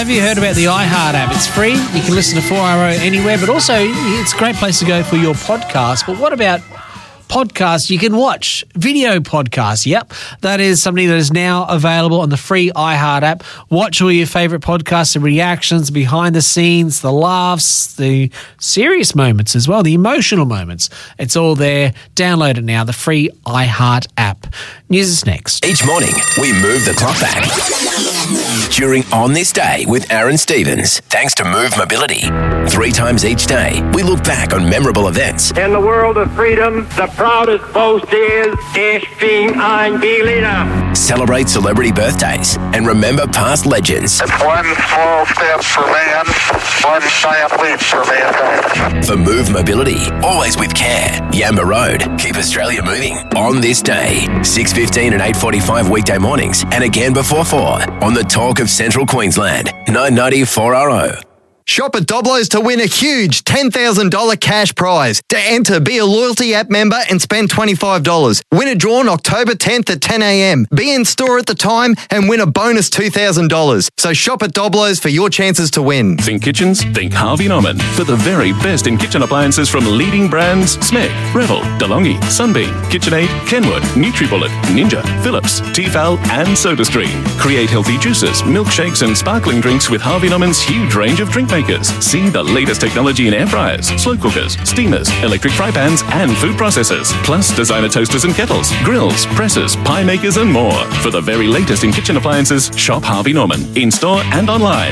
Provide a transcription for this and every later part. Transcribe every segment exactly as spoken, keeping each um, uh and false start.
have you heard about the iHeart app? It's free. You can listen to four R O anywhere, but also it's a great place to go for your podcast. But what about podcasts you can watch? Video podcasts, yep. That is something that is now available on the free iHeart app. Watch all your favourite podcasts, the reactions, behind the scenes, the laughs, the serious moments as well, the emotional moments. It's all there. Download it now, the free iHeart app. News is next. Each morning, we move the clock back. During On This Day with Aaron Stevens, thanks to Move Mobility. Three times each day, we look back on memorable events. In the world of freedom, the proudest boast is, Ich bin ein Berliner. Celebrate celebrity birthdays and remember past legends. It's one small step for man, one giant leap for mankind. For Move Mobility, always with care. Yamba Road, keep Australia moving. On This Day, six fifteen and eight forty-five weekday mornings, and again before four on the Talk of Central Queensland, nine ninety four R O. Shop at Doblo's to win a huge ten thousand dollars cash prize. To enter, be a loyalty app member and spend twenty-five dollars. Win a draw on October tenth at ten a.m. Be in store at the time and win a bonus two thousand dollars. So shop at Doblo's for your chances to win. Think kitchens? Think Harvey Norman. For the very best in kitchen appliances from leading brands Smeg, Revel, DeLonghi, Sunbeam, KitchenAid, Kenwood, NutriBullet, Ninja, Philips, Tefal and SodaStream. Create healthy juices, milkshakes and sparkling drinks with Harvey Norman's huge range of drink makers. See the latest technology in air fryers, slow cookers, steamers, electric fry pans and food processors. Plus designer toasters and kettles, grills, presses, pie makers and more. For the very latest in kitchen appliances, shop Harvey Norman. In store and online.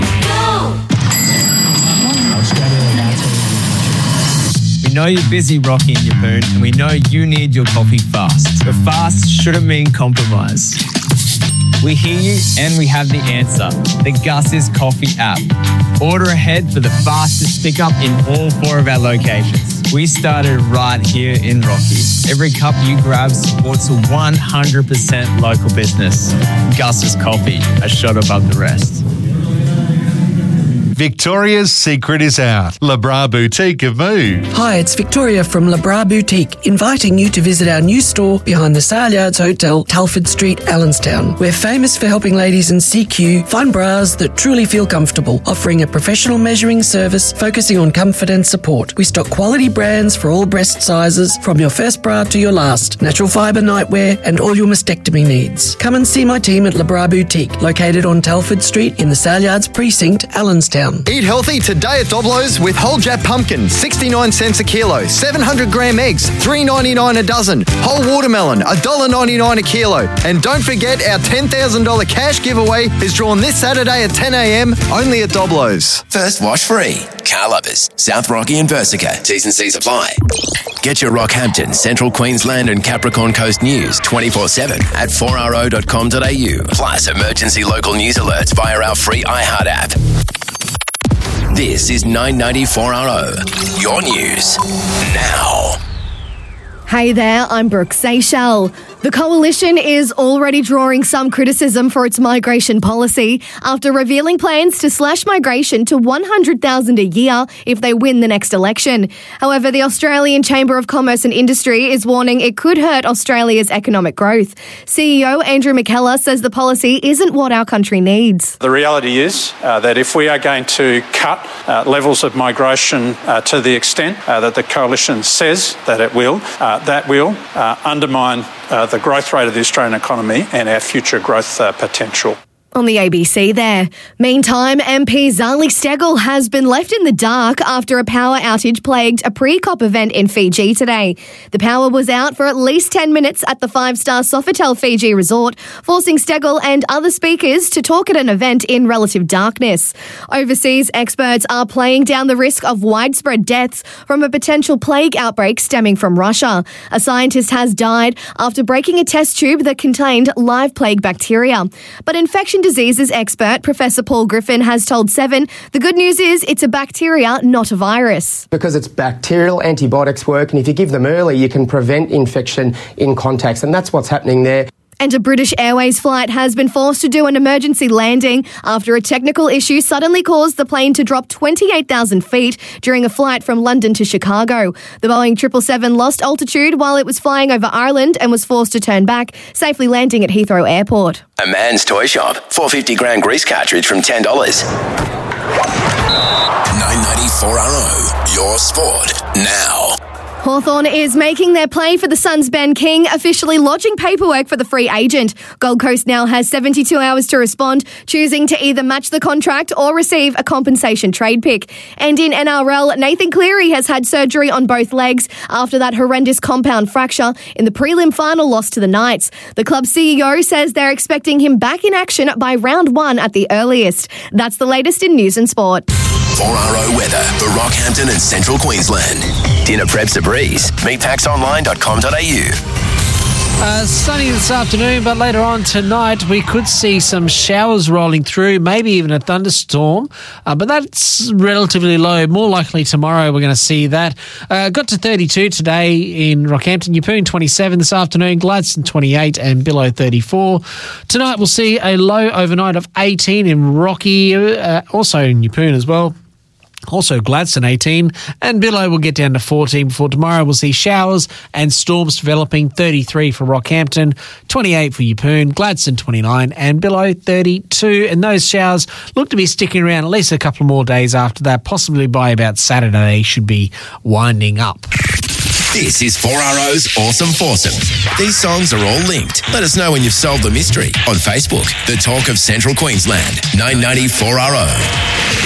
We know you're busy, Rocky and Yapoon, and we know you need your coffee fast. But fast shouldn't mean compromise. We hear you and we have the answer. The Gus's Coffee app. Order ahead for the fastest pickup in all four of our locations. We started right here in Rocky. Every cup you grab supports a one hundred percent local business. Gus's Coffee, a shot above the rest. Victoria's secret is out. Le Bras Boutique of Move. Hi, it's Victoria from Le Bras Boutique, inviting you to visit our new store behind the Sale Yards Hotel, Telford Street, Allenstown. We're famous for helping ladies in C Q find bras that truly feel comfortable, offering a professional measuring service focusing on comfort and support. We stock quality brands for all breast sizes, from your first bra to your last, natural fibre nightwear and all your mastectomy needs. Come and see my team at Le Bras Boutique, located on Telford Street in the Sale Yards Precinct, Allenstown. Eat healthy today at Doblo's with whole Jap pumpkin, sixty-nine cents a kilo, seven hundred gram eggs, three ninety-nine a dozen, whole watermelon, one dollar ninety-nine a kilo. And don't forget our ten thousand dollars cash giveaway is drawn this Saturday at ten a.m. only at Doblo's. First wash free. Car lovers, South Rocky and Versica. T's and C's apply. Get your Rockhampton, Central Queensland and Capricorn Coast news twenty-four seven at four r o dot com dot a u. Plus emergency local news alerts via our free iHeart app. This is nine ninety-four R O, your news now. Hey there, I'm Brooke Seychelles. The Coalition is already drawing some criticism for its migration policy after revealing plans to slash migration to one hundred thousand a year if they win the next election. However, the Australian Chamber of Commerce and Industry is warning it could hurt Australia's economic growth. C E O Andrew McKellar says the policy isn't what our country needs. The reality is uh, that if we are going to cut uh, levels of migration uh, to the extent uh, that the Coalition says that it will, uh, that will uh, undermine uh, the growth rate of the Australian economy and our future growth uh, potential. On the A B C there. Meantime, M P Zali Steggall has been left in the dark after a power outage plagued a pre-COP event in Fiji today. The power was out for at least ten minutes at the five-star Sofitel Fiji resort, forcing Steggall and other speakers to talk at an event in relative darkness. Overseas experts are playing down the risk of widespread deaths from a potential plague outbreak stemming from Russia. A scientist has died after breaking a test tube that contained live plague bacteria. But infection diseases expert Professor Paul Griffin has told Seven the good news is it's a bacteria, not a virus. Because it's bacterial, antibiotics work, and if you give them early, you can prevent infection in contacts, and that's what's happening there. And a British Airways flight has been forced to do an emergency landing after a technical issue suddenly caused the plane to drop twenty-eight thousand feet during a flight from London to Chicago. The Boeing triple seven lost altitude while it was flying over Ireland and was forced to turn back, safely landing at Heathrow Airport. A man's toy shop. four hundred fifty gram grease cartridge from ten dollars. nine ninety-four R O. Your sport now. Hawthorn is making their play for the Suns' Ben King, officially lodging paperwork for the free agent. Gold Coast now has seventy-two hours to respond, choosing to either match the contract or receive a compensation trade pick. And in N R L, Nathan Cleary has had surgery on both legs after that horrendous compound fracture in the prelim final loss to the Knights. The club's C E O says they're expecting him back in action by round one at the earliest. That's the latest in news and sport. four R O weather for Rockhampton and Central Queensland. Dinner prep's a breeze. meet pax online dot com dot a u. Uh, sunny this afternoon, but later on tonight we could see some showers rolling through, maybe even a thunderstorm, uh, but that's relatively low. More likely tomorrow we're going to see that. Uh, got to thirty-two today in Rockhampton, Yeppoon twenty-seven this afternoon, Gladstone twenty-eight and Billow thirty-four. Tonight we'll see a low overnight of eighteen in Rocky, uh, also in Yeppoon as well. Also Gladstone eighteen, and Billow will get down to fourteen before tomorrow. We'll see showers and storms developing, thirty-three for Rockhampton, twenty-eight for Yeppoon, Gladstone twenty-nine and Billow thirty-two. And those showers look to be sticking around at least a couple more days after that, possibly by about Saturday they should be winding up. This is four R O's Awesome Foursome. These songs are all linked. Let us know when you've solved the mystery on Facebook. The Talk of Central Queensland, nine ninety-four R O.